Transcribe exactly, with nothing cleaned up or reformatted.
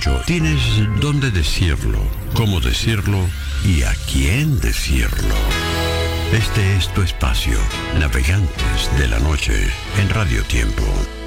mucho. Tienes dónde decirlo, cómo decirlo y a quién decirlo. Este es tu espacio, Navegantes de la Noche, en Radio Tiempo.